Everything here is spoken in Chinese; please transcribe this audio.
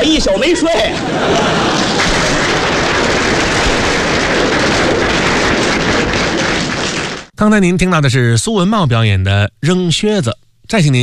我一宿没睡。 刚才您听到的是苏文茂表演的《扔靴子》，再请您